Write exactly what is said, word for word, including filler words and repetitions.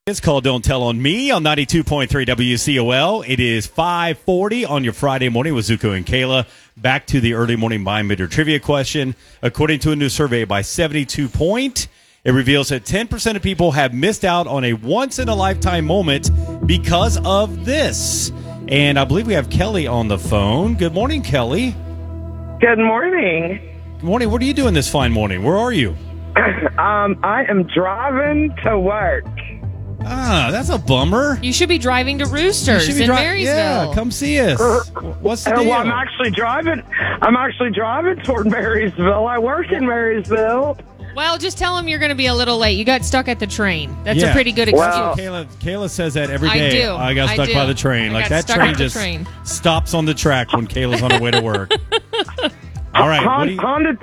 It's called Don't Tell on Me on ninety-two point three W C O L. It is five forty on your Friday morning with Zuko and Kayla. Back to the early morning mind meter trivia question. According to a new survey by seventy-two Point, it reveals that ten percent of people have missed out on a once-in-a-lifetime moment because of this. And I believe we have Kelly on the phone. Good morning, Kelly. Good morning. Good morning. What are you doing this fine morning? Where are you? um, I am driving to work. Ah, that's a bummer. You should be driving to Roosters You should be in dri- Marysville. Yeah, come see us. What's the Uh, deal? well, I'm actually driving. I'm actually driving toward Marysville. I work in Marysville. Well, just tell them you're going to be a little late. You got stuck at the train. That's Yeah. a pretty good excuse. Well- Kayla, Kayla says that every I day. do. I got I stuck do. by the train. I like got that stuck train at the just train. stops on the track when Kayla's on her way to work. All right. What do Honda, you, Honda